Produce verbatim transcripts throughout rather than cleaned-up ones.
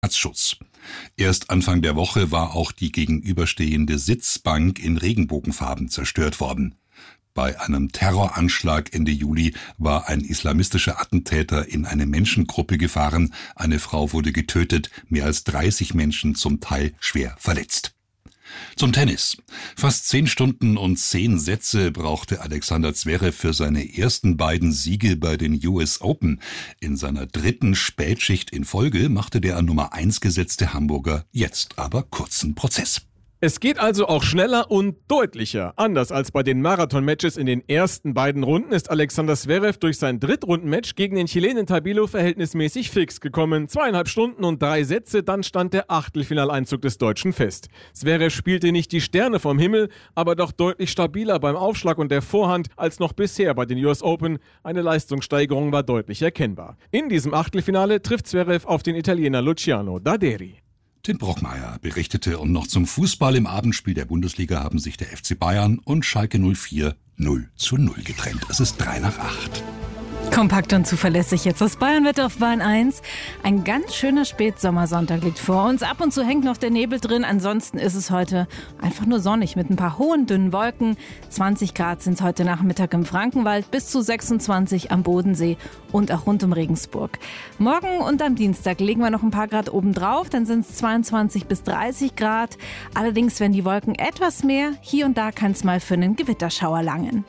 Schutz. Erst Anfang der Woche war auch die gegenüberstehende Sitzbank in Regenbogenfarben zerstört worden. Bei einem Terroranschlag Ende Juli war ein islamistischer Attentäter in eine Menschengruppe gefahren. Eine Frau wurde getötet, mehr als dreißig Menschen zum Teil schwer verletzt. Zum Tennis. Fast zehn Stunden und zehn Sätze brauchte Alexander Zverev für seine ersten beiden Siege bei den U S Open. In seiner dritten Spätschicht in Folge machte der an Nummer eins gesetzte Hamburger jetzt aber kurzen Prozess. Es geht also auch schneller und deutlicher. Anders als bei den Marathon-Matches in den ersten beiden Runden ist Alexander Zverev durch sein Drittrunden-Match gegen den Chilenen Tabilo verhältnismäßig fix gekommen. Zweieinhalb Stunden und drei Sätze, dann stand der Achtelfinaleinzug des Deutschen fest. Zverev spielte nicht die Sterne vom Himmel, aber doch deutlich stabiler beim Aufschlag und der Vorhand als noch bisher bei den U S Open. Eine Leistungssteigerung war deutlich erkennbar. In diesem Achtelfinale trifft Zverev auf den Italiener Luciano Daderi. Tim Brockmeier berichtete, und noch zum Fußball. Im Abendspiel der Bundesliga haben sich der F C Bayern und Schalke null vier null zu null getrennt. Es ist drei nach acht. Kompakt und zuverlässig jetzt das Bayernwetter auf Bayern eins. Ein ganz schöner Spätsommersonntag liegt vor uns. Ab und zu hängt noch der Nebel drin. Ansonsten ist es heute einfach nur sonnig mit ein paar hohen, dünnen Wolken. zwanzig Grad sind es heute Nachmittag im Frankenwald, bis zu sechsundzwanzig am Bodensee und auch rund um Regensburg. Morgen und am Dienstag legen wir noch ein paar Grad oben drauf. Dann sind es zweiundzwanzig bis dreißig Grad. Allerdings werden die Wolken etwas mehr. Hier und da kann es mal für einen Gewitterschauer langen.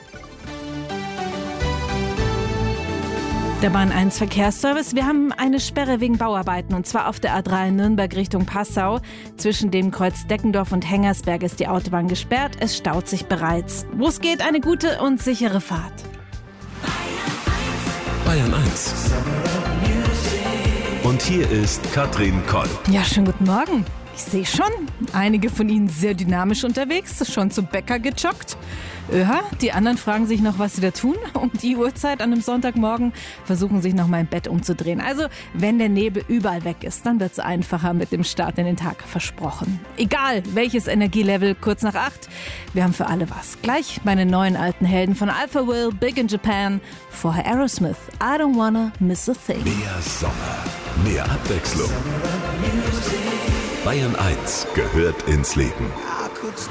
Der Bahn eins Verkehrsservice. Wir haben eine Sperre wegen Bauarbeiten, und zwar auf der A drei Nürnberg Richtung Passau. Zwischen dem Kreuz Deckendorf und Hengersberg ist die Autobahn gesperrt. Es staut sich bereits. Wo es geht, eine gute und sichere Fahrt. Bayern eins. Und hier ist Katrin Koll. Ja, schönen guten Morgen. Ich sehe schon, einige von Ihnen sehr dynamisch unterwegs, schon zum Bäcker gejoggt. Öha, die anderen fragen sich noch, was sie da tun. Um die Uhrzeit an einem Sonntagmorgen versuchen sich noch mal im Bett umzudrehen. Also, wenn der Nebel überall weg ist, dann wird es einfacher mit dem Start in den Tag, versprochen. Egal, welches Energielevel, kurz nach acht. Wir haben für alle was. Gleich meine neuen alten Helden von Alpha Will, Big in Japan, vorher Aerosmith, I Don't Wanna Miss a Thing. Mehr Sommer, mehr Abwechslung. Bayern eins gehört ins Leben.